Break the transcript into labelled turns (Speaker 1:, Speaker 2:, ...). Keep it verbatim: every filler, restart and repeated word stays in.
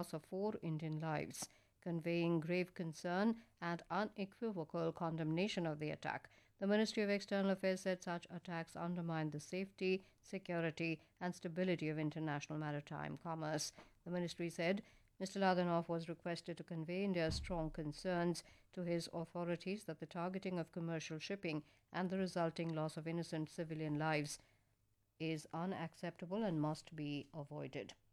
Speaker 1: loss of four Indian lives, conveying grave concern and unequivocal condemnation of the attack. The Ministry of External Affairs said such attacks undermine the safety, security, and stability of international maritime commerce. The ministry said Mister Ladanov was requested to convey India's strong concerns to his authorities that the targeting of commercial shipping and the resulting loss of innocent civilian lives is unacceptable and must be avoided.